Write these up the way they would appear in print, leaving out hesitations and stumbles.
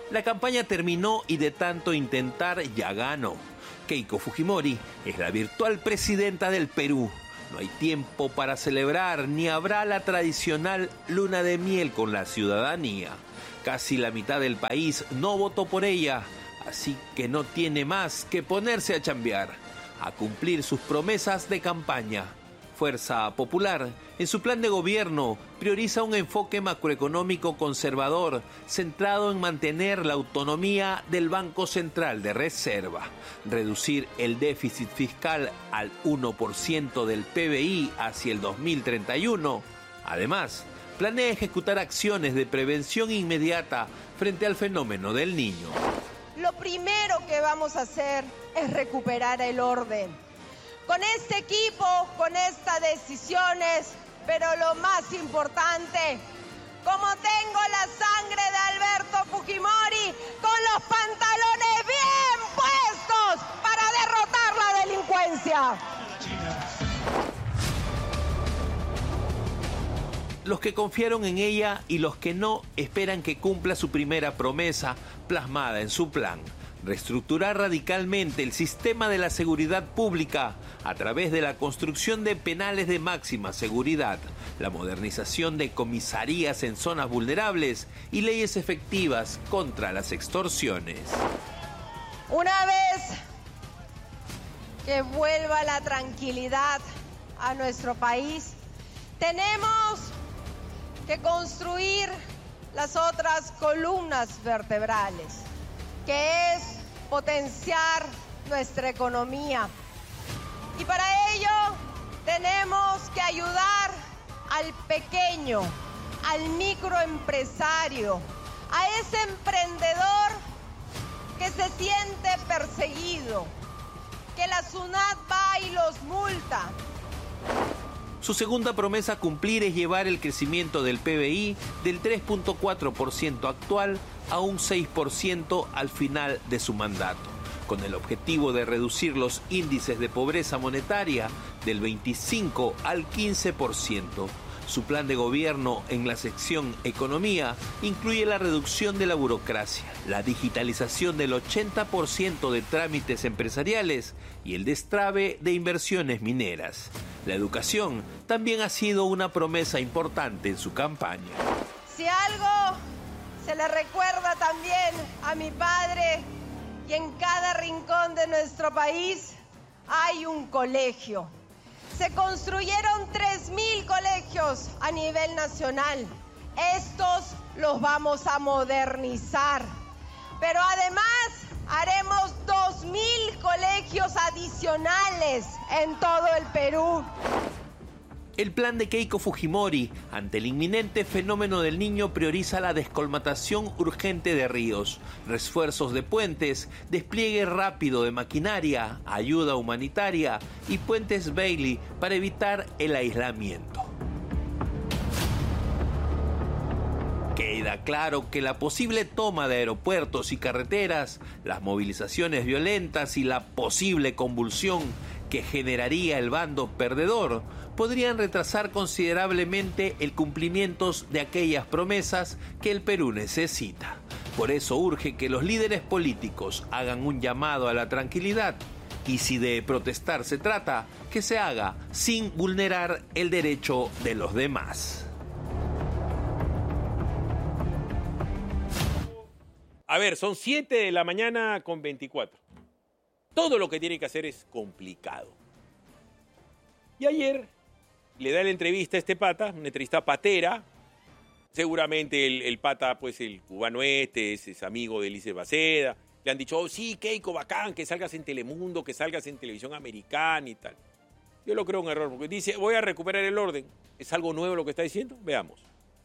La campaña terminó y de tanto intentar ya ganó. Keiko Fujimori es la virtual presidenta del Perú. No hay tiempo para celebrar ni habrá la tradicional luna de miel con la ciudadanía. Casi la mitad del país no votó por ella, así que no tiene más que ponerse a chambear, a cumplir sus promesas de campaña. Fuerza Popular, en su plan de gobierno, prioriza un enfoque macroeconómico conservador centrado en mantener la autonomía del Banco Central de Reserva, reducir el déficit fiscal al 1% del PBI hacia el 2031. Además, planea ejecutar acciones de prevención inmediata frente al fenómeno del Niño. Lo primero que vamos a hacer es recuperar el orden. Con este equipo, con estas decisiones, pero lo más importante, como tengo la sangre de Alberto Fujimori, con los pantalones bien puestos para derrotar la delincuencia. Los que confiaron en ella y los que no esperan que cumpla su primera promesa plasmada en su plan: reestructurar radicalmente el sistema de la seguridad pública a través de la construcción de penales de máxima seguridad, la modernización de comisarías en zonas vulnerables y leyes efectivas contra las extorsiones. Una vez que vuelva la tranquilidad a nuestro país, tenemos que construir las otras columnas vertebrales, que es potenciar nuestra economía. Y para ello tenemos que ayudar al pequeño, al microempresario, a ese emprendedor que se siente perseguido, que la SUNAT va y los multa. Su segunda promesa a cumplir es llevar el crecimiento del PBI del 3.4% actual a un 6% al final de su mandato, con el objetivo de reducir los índices de pobreza monetaria del 25 al 15%. Su plan de gobierno en la sección Economía incluye la reducción de la burocracia, la digitalización del 80% de trámites empresariales y el destrabe de inversiones mineras. La educación también ha sido una promesa importante en su campaña. Si algo se le recuerda también a mi padre, y en cada rincón de nuestro país hay un colegio. Se construyeron 3.000 colegios a nivel nacional. Estos los vamos a modernizar. Pero además haremos 2.000 colegios adicionales en todo el Perú. El plan de Keiko Fujimori ante el inminente fenómeno del Niño prioriza la descolmatación urgente de ríos, refuerzos de puentes, despliegue rápido de maquinaria, ayuda humanitaria y puentes Bailey para evitar el aislamiento. Queda claro que la posible toma de aeropuertos y carreteras, las movilizaciones violentas y la posible convulsión que generaría el bando perdedor podrían retrasar considerablemente el cumplimiento de aquellas promesas que el Perú necesita. Por eso urge que los líderes políticos hagan un llamado a la tranquilidad y si de protestar se trata, que se haga sin vulnerar el derecho de los demás. A ver, son 7 de la mañana con 24. Todo lo que tiene que hacer es complicado. Y ayer le da la entrevista a este pata, una entrevista patera. Seguramente el pata, pues el cubano es amigo de Elise Baceda. Le han dicho, oh, sí, Keiko, bacán, que salgas en Telemundo, que salgas en televisión americana y tal. Yo lo creo un error, porque dice, voy a recuperar el orden. ¿Es algo nuevo lo que está diciendo? Veamos.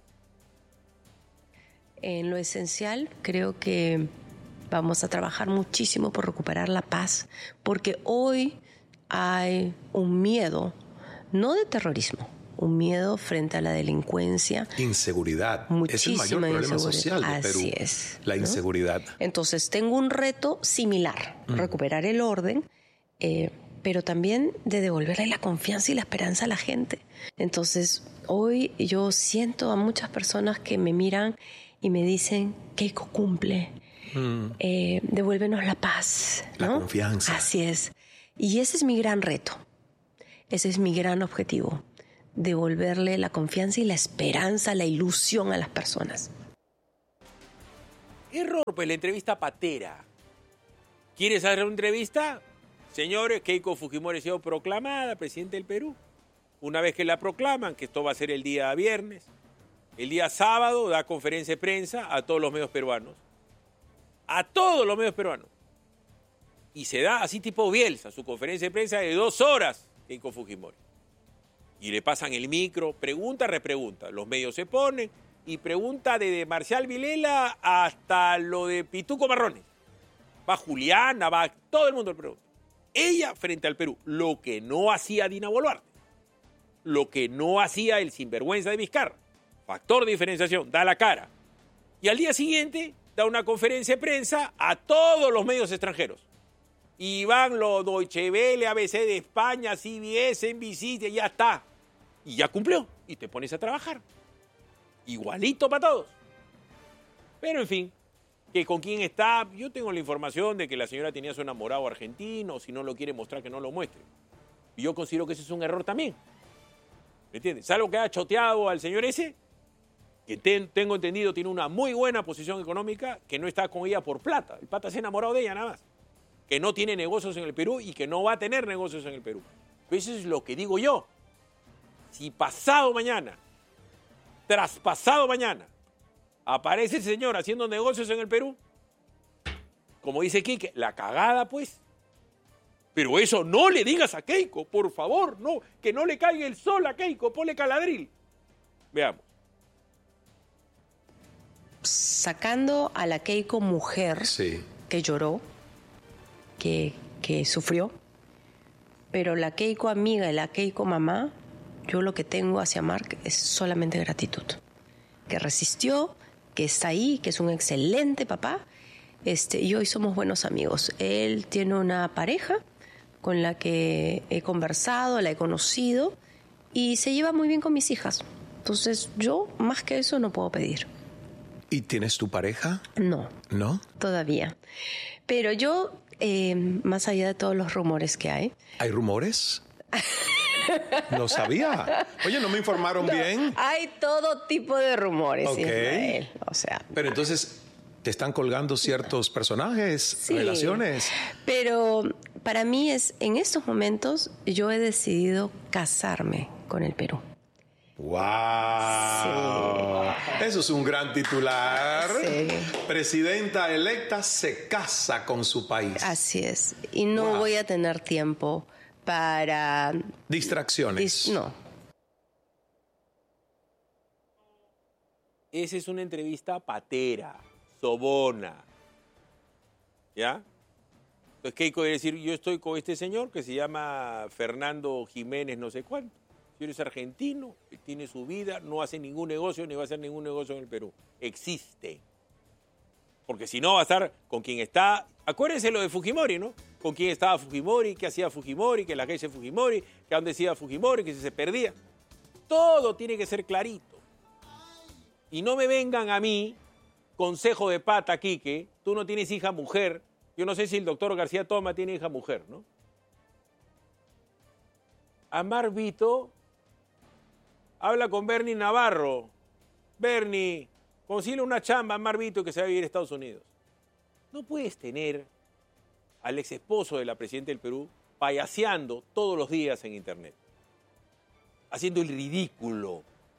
En lo esencial, creo que vamos a trabajar muchísimo por recuperar la paz, porque hoy hay un miedo, no de terrorismo, un miedo frente a la delincuencia. Inseguridad. Muchísima es el mayor problema social de Perú. Así es. La inseguridad. Entonces, tengo un reto similar, recuperar el orden, pero también de devolverle la confianza y la esperanza a la gente. Entonces, hoy yo siento a muchas personas que me miran y me dicen, Keiko cumple, devuélvenos la paz, ¿no? La confianza. Así es. Y ese es mi gran reto. Ese es mi gran objetivo. Devolverle la confianza y la esperanza, la ilusión a las personas. Error, pues la entrevista patera. ¿Quieres hacer una entrevista? Señores, Keiko Fujimori ha sido proclamada presidente del Perú. Una vez que la proclaman, que esto va a ser el día viernes, el día sábado da conferencia de prensa a todos los medios peruanos. A todos los medios peruanos. Y se da así tipo Bielsa, su conferencia de prensa de 2 horas, Keiko Fujimori. Y le pasan el micro, pregunta, repregunta. Los medios se ponen y pregunta desde Marcial Vilela hasta lo de Pituco Marrones. Va Juliana, va todo el mundo le pregunta. Ella frente al Perú, lo que no hacía Dina Boluarte, lo que no hacía el sinvergüenza de Vizcarra. Factor de diferenciación, da la cara. Y al día siguiente da una conferencia de prensa a todos los medios extranjeros. Y van los Deutsche Welle, ABC de España, CBS, NBC, ya está. Y ya cumplió. Y te pones a trabajar. Igualito para todos. Pero en fin, que con quién está, yo tengo la información de que la señora tenía su enamorado argentino, si no lo quiere mostrar, que no lo muestre. Y yo considero que ese es un error también. ¿Me entiendes? Salvo que haya choteado al señor ese, que tengo entendido tiene una muy buena posición económica, que no está con ella por plata. El pata se ha enamorado de ella nada más. Que no tiene negocios en el Perú y que no va a tener negocios en el Perú. Pero eso es lo que digo yo. Si pasado mañana, traspasado mañana, aparece el señor haciendo negocios en el Perú, como dice Quique, la cagada pues. Pero eso no le digas a Keiko, por favor, no, que no le caiga el sol a Keiko, ponle caladril. Veamos. Sacando a la Keiko mujer, Sí. que lloró, que sufrió, pero la Keiko amiga y la Keiko mamá, yo lo que tengo hacia Mark es solamente gratitud. Que resistió, que está ahí, que es un excelente papá, y hoy somos buenos amigos. Él tiene una pareja con la que he conversado, la he conocido y se lleva muy bien con mis hijas. Entonces yo más que eso no puedo pedir. ¿Y tienes tu pareja? No. ¿No? Todavía. Pero yo, más allá de todos los rumores que hay... ¿Hay rumores? No sabía. Oye, ¿no me informaron bien? Hay todo tipo de rumores, Ok. Israel. O sea... Pero entonces, ¿te están colgando ciertos personajes, Sí, relaciones? Pero para mí en estos momentos, yo he decidido casarme con el Perú. ¡Wow! Eso es un gran titular. Sí. Presidenta electa se casa con su país. Así es. Y no Wow. voy a tener tiempo para... Distracciones. No. Esa es una entrevista patera, sobona. ¿Ya? Entonces Keiko debe decir, yo estoy con este señor que se llama Fernando Jiménez no sé cuánto. Si eres argentino, él tiene su vida, no hace ningún negocio ni va a hacer ningún negocio en el Perú. Existe. Porque si no va a estar con quien está... Acuérdense lo de Fujimori, ¿no? Con quién estaba Fujimori, qué hacía Fujimori, que la agencia de Fujimori, que a dónde decía Fujimori, que si se perdía. Todo tiene que ser clarito. Y no me vengan a mí, consejo de pata, Quique, tú no tienes hija mujer. Yo no sé si el doctor García Toma tiene hija mujer, ¿no? Amar Vito habla con Bernie Navarro. Bernie, consigue una chamba a Amar Vito que se va a vivir a Estados Unidos. No puedes tener al ex esposo de la presidenta del Perú payaseando todos los días en internet, haciendo el ridículo,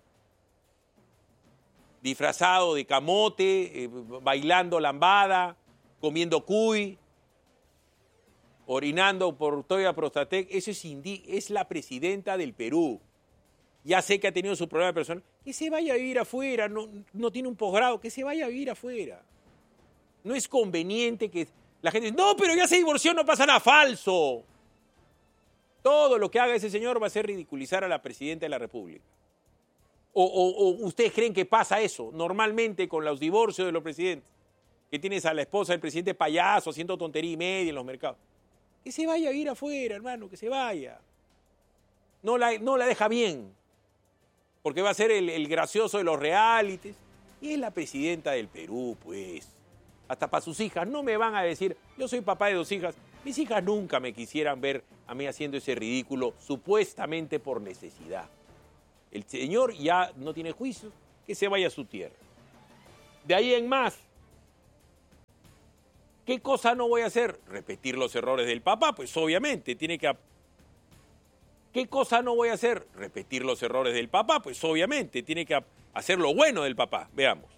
disfrazado de camote, bailando lambada, comiendo cuy, orinando por Toya Prostatec. Eso es la presidenta del Perú. Ya sé que ha tenido su problema personal. Que se vaya a vivir afuera, no tiene un posgrado, que se vaya a vivir afuera. No es conveniente que la gente dice, no, pero ya se divorció, no pasa nada, falso. Todo lo que haga ese señor va a ser ridiculizar a la presidenta de la República. O ustedes creen que pasa eso normalmente con los divorcios de los presidentes, que tienes a la esposa del presidente payaso haciendo tontería y media en los mercados. Que se vaya a vivir afuera, hermano, que se vaya. No la deja bien, porque va a ser el gracioso de los realities. Y es la presidenta del Perú, pues. hasta para sus hijas. No me van a decir, yo soy papá de 2 hijas. Mis hijas nunca me quisieran ver a mí haciendo ese ridículo, supuestamente por necesidad. El señor ya no tiene juicio, que se vaya a su tierra. De ahí en más, ¿qué cosa no voy a hacer? Repetir los errores del papá, pues obviamente tiene que... ¿Qué cosa no voy a hacer? Repetir los errores del papá, pues obviamente tiene que hacer lo bueno del papá. Veamos.